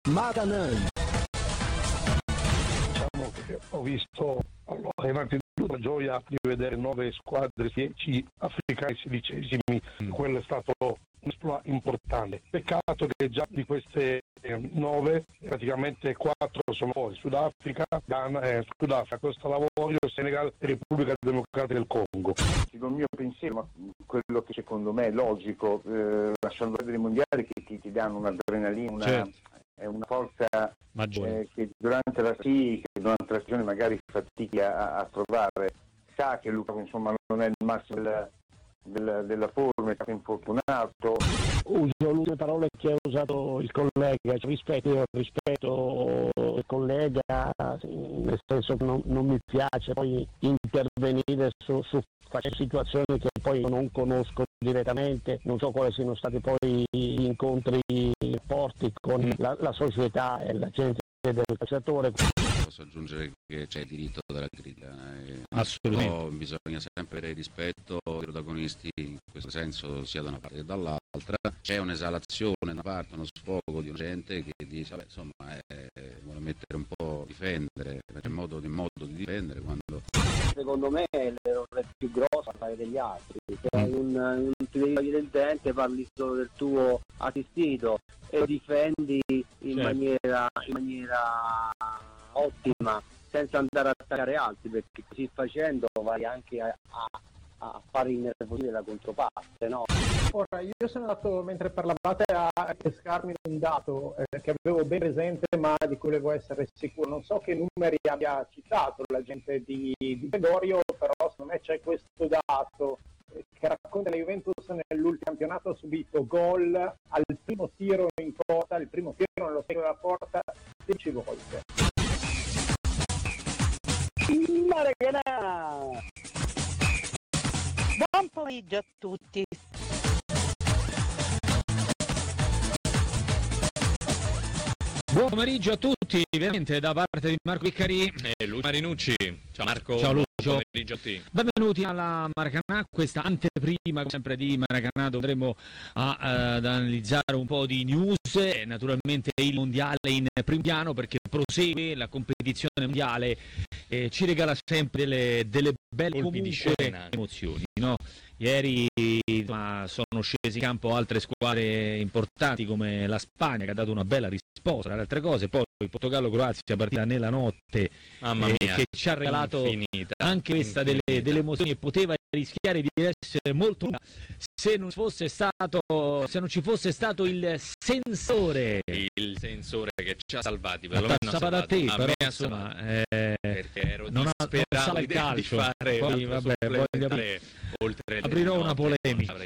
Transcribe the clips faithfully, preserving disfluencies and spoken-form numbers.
Maranan. Diciamo che ho visto allora, innanzitutto la gioia di vedere nove squadre, dieci africani sedicesimi, mm. quello è stato un esploit importante. Peccato che già di queste eh, nove praticamente quattro sono fuori: Sudafrica, Ghana, eh, Sudafrica, Costa d'Avorio, Senegal e Repubblica Democratica del Congo. Secondo il mio pensiero, ma quello che secondo me è logico, eh, lasciando perdere i mondiali che ti, ti danno un'adrenalina, una, certo. è una forza eh, che durante la sì, che durante la stagione magari fatichi a, a trovare. Sa che Luca insomma non è il massimo della, della, della forma, è stato infortunato. Uso l'ultima parola che ha usato il collega, cioè rispetto, rispetto il collega, nel senso che non, non mi piace poi intervenire su, su situazioni che poi non conosco direttamente, non so quali siano stati poi gli incontri forti con la, la società e la gente del calciatore. Posso aggiungere che c'è diritto della critica, eh, assolutamente bisogna sempre avere rispetto, i protagonisti in questo senso sia da una parte che dall'altra. C'è un'esalazione da una parte, uno sfogo di gente che dice vabbè, insomma eh, vuole mettere un po' difendere, c'è modo di modo di difendere quando secondo me l'errore più grosso è fare degli altri, se hai un, un ti devi del dente, parli solo del tuo assistito e difendi in certo. maniera in maniera ottima senza andare a attaccare altri, perché così facendo vai anche a, a, a fare innervosire la controparte, no? Ora, io sono andato mentre parlavate a pescarmi un dato eh, che avevo ben presente ma di cui volevo essere sicuro. Non so che numeri abbia citato la gente di, di Gregorio, però secondo me c'è questo dato eh, che racconta la Juventus nell'ultimo campionato ha subito gol al primo tiro in porta, il primo tiro nello specchio della porta dieci volte. Maracanã! Buon pomeriggio a tutti! Buon pomeriggio a tutti, veramente da parte di Marco Piccari e Lucio Marinucci. Ciao Marco, ciao Lucio. Buon pomeriggio a tutti. Benvenuti alla Maracanã, questa anteprima come sempre di Maracanã, dove andremo a, uh, ad analizzare un po' di news e naturalmente il mondiale in primo piano, perché prosegue la competizione mondiale e ci regala sempre delle, delle belle comunque emozioni, no? Ieri ma, sono scesi in campo altre squadre importanti come la Spagna, che ha dato una bella risposta alle altre cose, poi il Portogallo-Croazia partita nella notte, Mamma mia, eh, che ci ha regalato infinita, anche questa delle, delle emozioni e poteva rischiare di essere molto lunga se non fosse stato se non ci fosse stato il sensore il sensore che ci ha salvati, per lo meno da te, a però me insomma eh, perché ero non disperato il calcio, di fare poi, vabbè, poi oltre aprirò una polemica,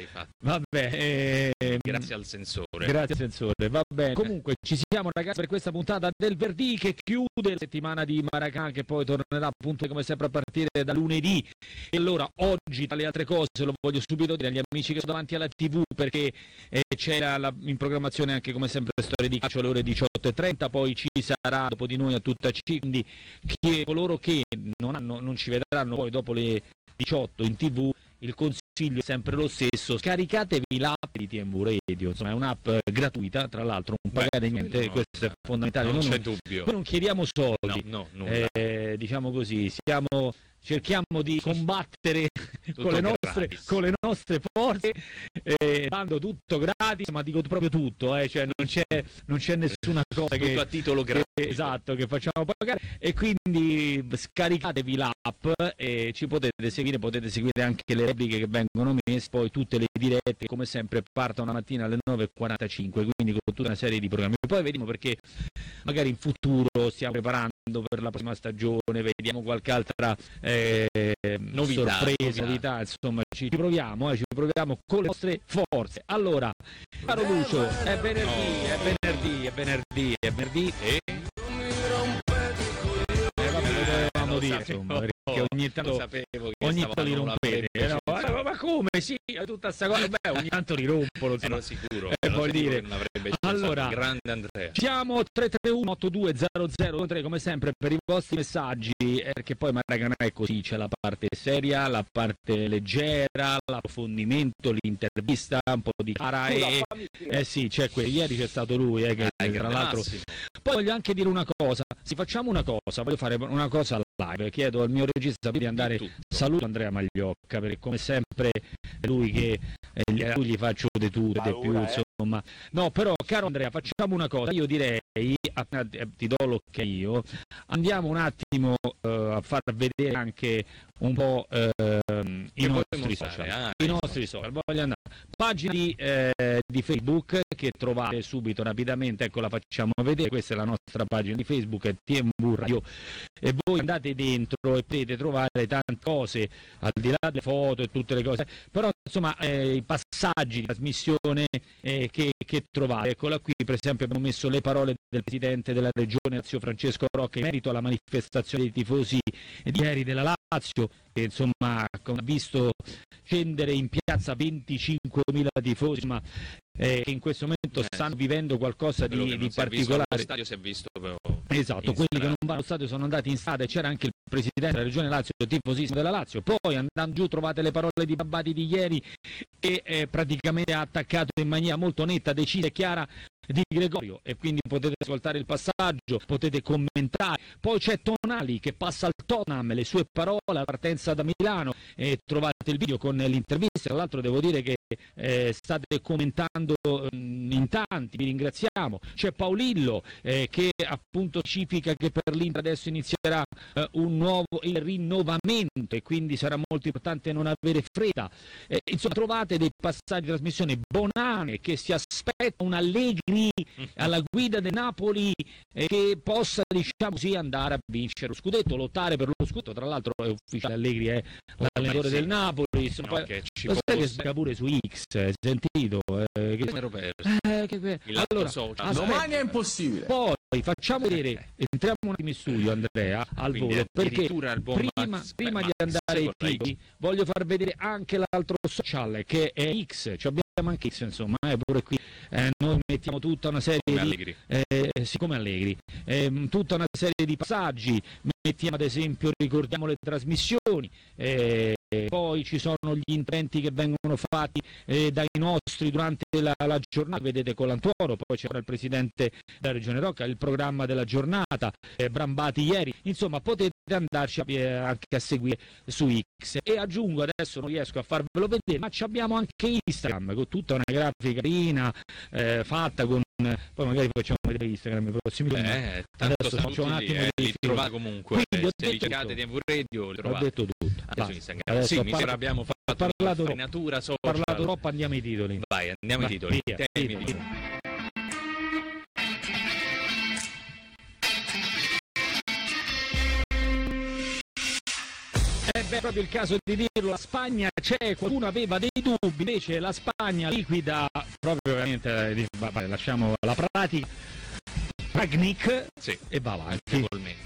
vabbè, eh, grazie al sensore grazie al sensore, va bene. Comunque ci siamo ragazzi per questa puntata del Verdì che chiude la settimana di Maracanã, che poi tornerà appunto come sempre a partire da lunedì. E allora oggi tra le altre cose lo voglio subito dire agli amici che sono davanti alla tivù, perché eh, c'era la, in programmazione anche come sempre storie di calcio alle ore diciotto e trenta, poi ci sarà dopo di noi a tutta C, quindi che coloro che non, hanno, non ci vedranno poi dopo le diciotto in tivù, il consiglio è sempre lo stesso: scaricatevi l'app di T M V Radio, insomma è un'app gratuita, tra l'altro non pagate Beh, niente, no, questo è fondamentale, non noi, c'è dubbio, noi non chiediamo soldi, no, no, eh, diciamo così, siamo cerchiamo di combattere con le, nostre, con le nostre forze, eh, dando tutto gratis, ma dico proprio tutto, eh, cioè non c'è, non c'è nessuna cosa tutto che, a titolo gratis, che, esatto, che facciamo pagare, e quindi scaricatevi l'app e ci potete seguire, potete seguire anche le repliche che vengono messe, poi tutte le dirette come sempre partono la mattina alle nove e quarantacinque, quindi con tutta una serie di programmi. Poi vediamo, perché magari in futuro stiamo preparando per la prossima stagione, vediamo qualche altra eh, novità, sorpresa, novità, insomma ci proviamo, eh, ci proviamo con le nostre forze. Allora, caro Lucio, è venerdì, è venerdì, è venerdì, è venerdì e... Eh, vabbè, lo dovevamo dire, insomma, perché ogni ogni tanto, sapevo che ogni tanto li rompete, no? Ma, ma come? Sì, tutta sta cosa, beh, ogni tanto li rompono, ero sicuro, eh, vuol dire. che non avrebbe allora, grande Andrea. siamo tre tre uno otto due zero zero tre come sempre per i vostri messaggi, perché poi Maracanã è così, c'è la parte seria, la parte leggera, l'approfondimento, l'intervista, un po' di cara e eh sì, c'è que- ieri c'è stato lui, eh, che ah, tra l'altro. Poi voglio anche dire una cosa, se facciamo una cosa, voglio fare una cosa live, chiedo al mio regista di andare, saluto Andrea Magliocca, perché come sempre è lui che eh, lui gli faccio di tutto, di più, insomma. No, però caro Andrea, facciamo una cosa, io direi, appena ti do l'ok io, andiamo un attimo uh, a far vedere anche un po' uh, i nostri social, ah, i nostri social, voglio andare. Pagina di, eh, di Facebook che trovate subito rapidamente, ecco, la facciamo vedere, questa è la nostra pagina di Facebook, è T M V Radio, e voi andate dentro e potete trovare tante cose, al di là delle foto e tutte le cose, però insomma eh, i passaggi di trasmissione eh, che, che trovate, eccola qui, per esempio abbiamo messo le parole del Presidente della Regione Lazio Francesco Rocca in merito alla manifestazione dei tifosi di ieri della Lazio, che insomma ha visto scendere in piazza venticinquemila tifosi, ma eh, che in questo momento eh, stanno vivendo qualcosa di, di particolare. Lo stadio si è visto però esatto, quelli che non vanno allo stadio sono andati in strada, e c'era anche il Presidente della Regione Lazio, tifosissimo della Lazio. Poi andando giù trovate le parole di Babbati di ieri, e eh, praticamente ha attaccato in maniera molto netta, decisa e chiara di Gregorio, e quindi potete ascoltare il passaggio, potete commentare. Poi c'è Tonali che passa al Tottenham, le sue parole alla partenza da Milano, e trovate il video con l'intervista. Tra l'altro devo dire che eh, state commentando mh, in tanti, vi ringraziamo. C'è Paolillo eh, che appunto specifica che per l'Inter adesso inizierà eh, un nuovo il rinnovamento, e quindi sarà molto importante non avere fretta. Eh, insomma, trovate dei passaggi di trasmissione. Bonane che si aspetta un Allegri alla guida del Napoli eh, che possa, diciamo così, andare a vincere lo scudetto, lottare per lo scudetto. Tra l'altro è ufficiale, Allegri è l'allenatore sì. del Napoli, insomma, no, poi, che ci lo sai che sbaga pure su X, hai sentito? Eh, che... eh, che... allora, domani è impossibile. Poi facciamo vedere, entriamo un attimo in studio, Andrea, al Quindi volo, perché prima, Max, prima di andare ai titoli voglio far vedere anche l'altro social che è X, cioè abbiamo anche X, insomma, eh, pure qui eh, noi mettiamo tutta una serie come di Allegri. Eh, sì, come Allegri, eh, tutta una serie di passaggi, mettiamo ad esempio, ricordiamo le trasmissioni, eh, poi ci sono gli interventi che vengono fatti eh, dai nostri durante la, la giornata, vedete con l'Antuoro, poi c'era il Presidente della Regione Rocca, il programma della giornata, eh, Brambati ieri, insomma potete andarci eh, anche a seguire su X. E aggiungo, adesso non riesco a farvelo vedere, ma abbiamo anche Instagram con tutta una grafica carina eh, fatta con, poi magari facciamo vedere Instagram i prossimi giorni. Eh, tanto adesso faccio un attimo lì, di li trovate comunque, quindi ho se detto li cercate di M V Radio li trovate. Ho detto tutto. Anche su Instagram. Adesso sì, mi parlo, sembra abbiamo fatto parlato, una frenatura social. parlato troppo, andiamo ai titoli. Vai, andiamo ai titoli. Via, Temi via, di... via. È proprio il caso di dirlo, la Spagna c'è, qualcuno aveva dei dubbi, invece la Spagna liquida proprio veramente, vabbè, lasciamo la pratica, Ragnick sì, e va avanti.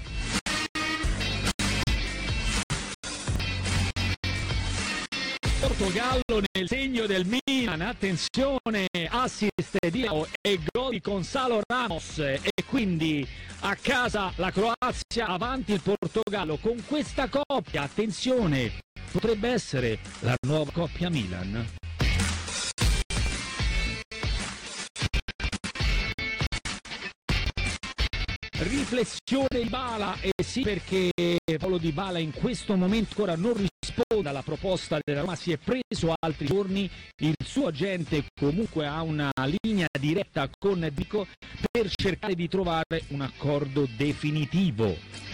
Portogallo nel segno del Milan, attenzione, assist di Diao e gol di Gonzalo Ramos, e quindi a casa la Croazia, avanti il Portogallo con questa coppia, attenzione, potrebbe essere la nuova coppia Milan. Riflessione di Dybala, e eh sì, perché Paulo Dybala in questo momento ancora non risponde alla proposta della Roma, si è preso altri giorni, il suo agente comunque ha una linea diretta con Dico per cercare di trovare un accordo definitivo.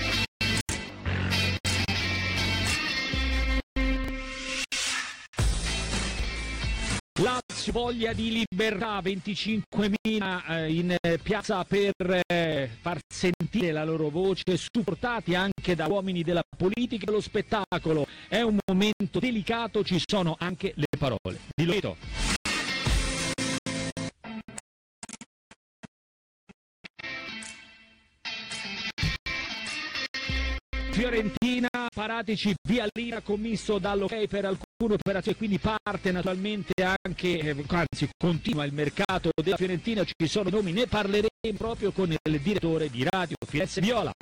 Lazio, voglia di libertà, venticinquemila eh, in eh, piazza per eh, far sentire la loro voce, supportati anche da uomini della politica e dello spettacolo. È un momento delicato, ci sono anche le parole di Loreto. Fiorentina Paratici via Lira, commesso dall'ok per alcune operazioni, quindi parte naturalmente anche, eh, anzi continua il mercato della Fiorentina, ci sono nomi, ne parleremo proprio con il direttore di Radio Firenze Viola.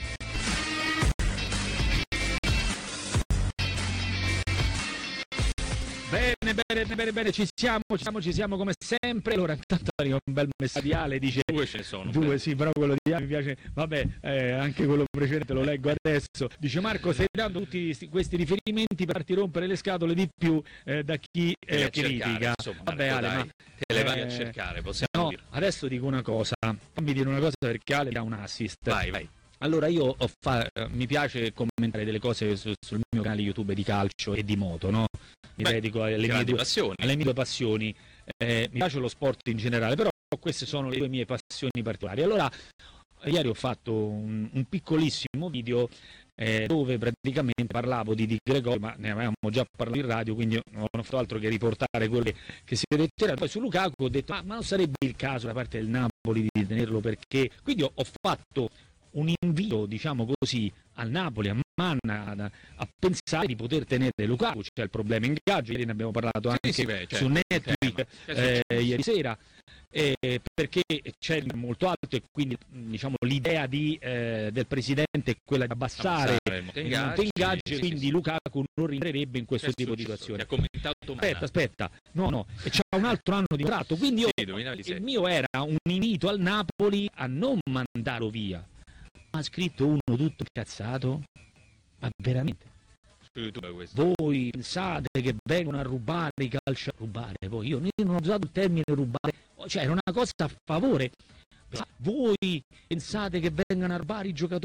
Bene, bene, bene, bene, ci siamo, ci siamo, ci siamo come sempre. Allora, intanto arriva un bel messaggio, dice due ce ne sono. Due, beh. sì, però quello di mi piace. Vabbè, eh, anche quello precedente lo leggo adesso. Dice Marco, stai dando tutti questi riferimenti per farti rompere le scatole di più eh, da chi eh, critica. Insomma, Vabbè, Marco, Ale, dai, ma te le vai eh, a cercare, possiamo no, dire. adesso dico una cosa. Fammi dire una cosa perché Ale dà un assist. Vai, vai. Allora io ho fa... mi piace commentare delle cose su, sul mio canale YouTube di calcio e di moto, no? Mi Beh, dedico alle mie, due, alle mie due passioni, eh, mi piace lo sport in generale, però queste sono le due mie passioni particolari. Allora, ieri ho fatto un, un piccolissimo video eh, dove praticamente parlavo di Di Gregorio, ma ne avevamo già parlato in radio, quindi non ho fatto altro che riportare quello che, che si è detto. Poi su Lukaku ho detto, ma, ma non sarebbe il caso da parte del Napoli di tenerlo, perché... Quindi ho, ho fatto un invito, diciamo così, al Napoli, a Manna, a, a pensare di poter tenere Lukaku. C'è il problema ingaggio, ieri ne abbiamo parlato anche sì, sì, beh, certo, su Netflix eh, ieri sera, eh, perché c'è molto alto e quindi diciamo l'idea di, eh, del presidente è quella di abbassare, abbassare il monte ingaggi, sì, quindi sì, Lukaku non rientrerebbe in questo tipo di situazione. Ha commentato aspetta, aspetta, no, no, e c'ha un altro anno di contratto, quindi io, sì, il mio era un invito al Napoli a non mandarlo via. Ha scritto uno tutto incazzato, ma veramente voi pensate che vengono a rubare i calci, rubare poi io non ho usato il termine rubare, cioè era una cosa a favore, voi pensate che vengano a rubare i giocatori